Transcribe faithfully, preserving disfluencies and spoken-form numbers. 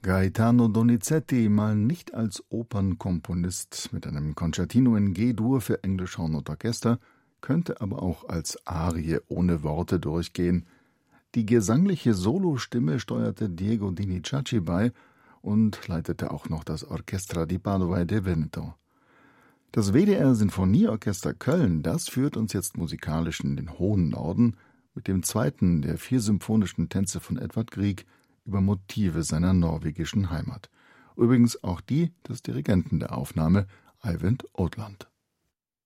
Gaetano Donizetti, mal nicht als Opernkomponist mit einem Concertino in G-Dur für Englischhorn und Orchester, könnte aber auch als Arie ohne Worte durchgehen. Die gesangliche Solostimme steuerte Diego Dinizacci bei und leitete auch noch das Orchestra di Padova e del Veneto. Das W D R Sinfonieorchester Köln, das führt uns jetzt musikalisch in den hohen Norden mit dem zweiten der vier symphonischen Tänze von Edvard Grieg über Motive seiner norwegischen Heimat. Übrigens auch die des Dirigenten der Aufnahme, Eivind Odland.